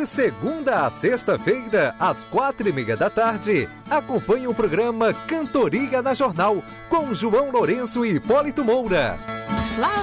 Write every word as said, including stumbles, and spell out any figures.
De segunda a sexta-feira, às quatro e meia da tarde, acompanhe o programa Cantoria na Jornal, com João Lourenço e Hipólito Moura. Lá